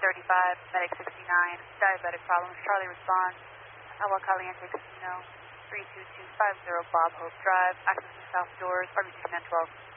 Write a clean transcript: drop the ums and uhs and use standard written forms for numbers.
35, medic 69, diabetic problems, Charlie responds, Agua Caliente Casino, 32250 Bob Hope Drive, access to south doors, RBC 1012.